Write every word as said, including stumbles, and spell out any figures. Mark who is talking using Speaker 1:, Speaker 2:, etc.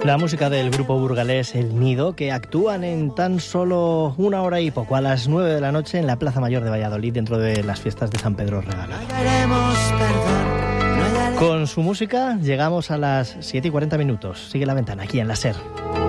Speaker 1: La música del grupo burgalés El Nido, que actúan en tan solo una hora y poco, a las nueve de la noche, en la Plaza Mayor de Valladolid, dentro de las fiestas de San Pedro Regalado. Con su música llegamos a las siete y cuarenta minutos. Sigue La Ventana, aquí en la SER.